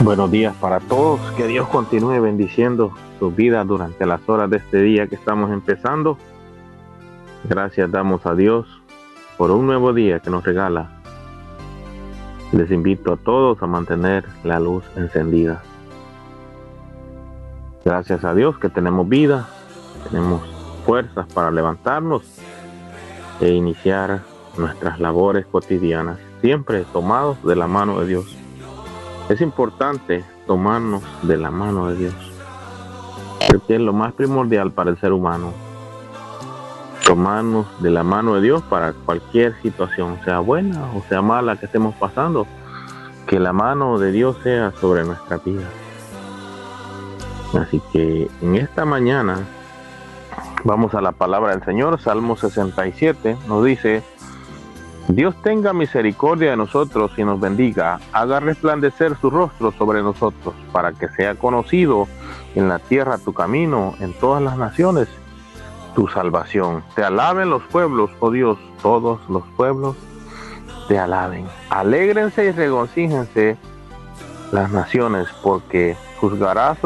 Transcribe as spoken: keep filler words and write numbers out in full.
Buenos días para todos, que Dios continúe bendiciendo sus vidas durante las horas de este día que estamos empezando. Gracias damos a Dios por un nuevo día que nos regala. Les invito a todos a mantener la luz encendida. Gracias a Dios que tenemos vida, tenemos fuerzas para levantarnos e iniciar nuestras labores cotidianas, siempre tomados de la mano de Dios. Es importante tomarnos de la mano de Dios, porque es lo más primordial para el ser humano. Tomarnos de la mano de Dios para cualquier situación, sea buena o sea mala que estemos pasando, que la mano de Dios sea sobre nuestra vida. Así que en esta mañana vamos a la palabra del Señor. Salmo sesenta y siete nos dice: Dios tenga misericordia de nosotros y nos bendiga, haga resplandecer su rostro sobre nosotros, para que sea conocido en la tierra tu camino, en todas las naciones tu salvación. Te alaben los pueblos, oh Dios, todos los pueblos te alaben. Alégrense y regocíjense las naciones, porque juzgarás